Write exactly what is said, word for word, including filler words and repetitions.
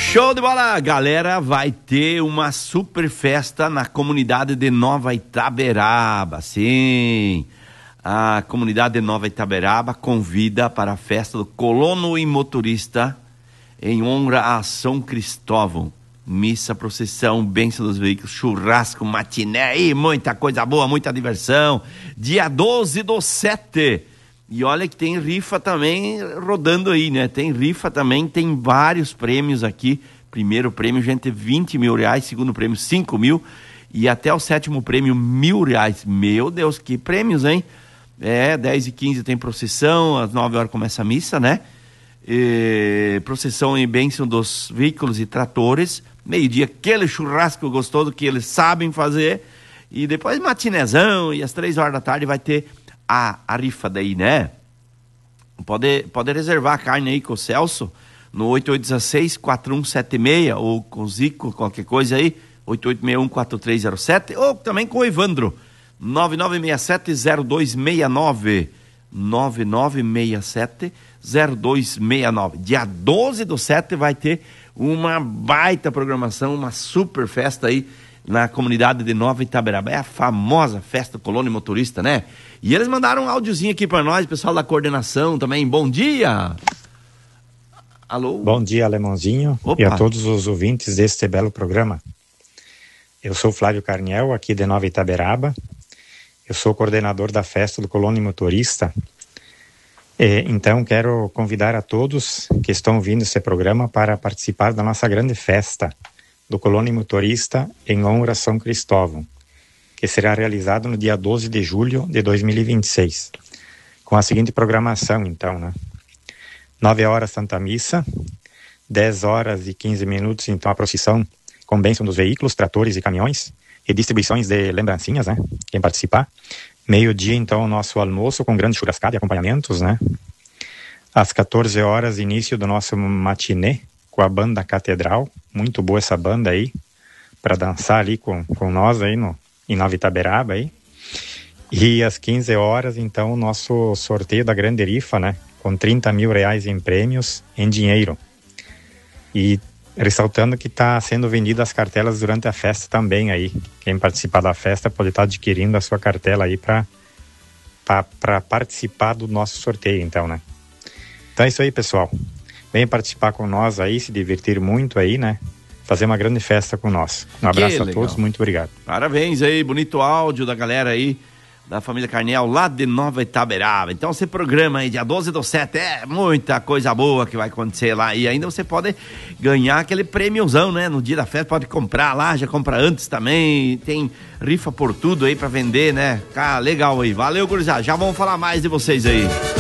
Show de bola, galera, vai ter uma super festa na comunidade de Nova Itaberaba, sim, a comunidade de Nova Itaberaba convida para a festa do colono e motorista em honra a São Cristóvão, missa, procissão, bênção dos veículos, churrasco, matiné e muita coisa boa, muita diversão, dia doze do sete. E olha que tem rifa também rodando aí, né? Tem rifa também, tem vários prêmios aqui. Primeiro prêmio, gente, vinte mil reais. Segundo prêmio, cinco mil. E até o sétimo prêmio, mil reais. Meu Deus, que prêmios, hein? É, dez e quinze tem procissão, às nove horas começa a missa, né? E, procissão e bênção dos veículos e tratores. Meio-dia, aquele churrasco gostoso que eles sabem fazer. E depois matinezão, e às três horas da tarde vai ter A, a rifa daí, né? Pode, pode reservar a carne aí com o Celso no oito oito um seis, quatro um sete seis ou com o Zico, qualquer coisa aí, oito oito seis um, quatro três zero sete, ou também com o Evandro, nove nove seis sete, zero dois seis nove, nove nove seis sete, zero dois seis nove. Dia doze do sete vai ter uma baita programação, uma super festa aí na comunidade de Nova Itaberaba. É a famosa festa do colono e motorista, né? E eles mandaram um áudiozinho aqui para nós, pessoal da coordenação também. Bom dia! Alô? Bom dia, Alemãozinho. Opa. E a todos os ouvintes deste belo programa. Eu sou Flávio Carniel, aqui de Nova Itaberaba. Eu sou coordenador da festa do colono e motorista. E, então, quero convidar a todos que estão ouvindo esse programa para participar da nossa grande festa do colono e motorista em honra a São Cristóvão, que será realizado no dia doze de julho de dois mil e vinte e seis, com a seguinte programação, então, né? nove horas Santa Missa, dez horas e quinze minutos, então, a procissão com bênção dos veículos, tratores e caminhões, e distribuições de lembrancinhas, né? Quem participar. Meio-dia, então, o nosso almoço com grande churrascada e acompanhamentos, né? Às quatorze horas, início do nosso matinê, com a banda Catedral, muito boa essa banda aí, para dançar ali com, com nós aí no, em Nova Itaberaba aí. E às quinze horas, então, o nosso sorteio da grande rifa, né, com trinta mil reais em prêmios em dinheiro. E ressaltando que está sendo vendidas as cartelas durante a festa também aí. Quem participar da festa pode estar adquirindo a sua cartela aí para para participar do nosso sorteio, então, né. Então é isso aí, pessoal. Venha participar com nós aí, se divertir muito aí, né? Fazer uma grande festa com nós. Um abraço a todos, muito obrigado. Parabéns aí, bonito áudio da galera aí, da família Carniel, lá de Nova Itaberaba. Então você programa aí, dia doze do sete, é muita coisa boa que vai acontecer lá. E ainda você pode ganhar aquele prêmiozão, né? No dia da festa, pode comprar lá, já compra antes também. Tem rifa por tudo aí pra vender, né? Cara, legal aí. Valeu, gurizada. Já vamos falar mais de vocês aí.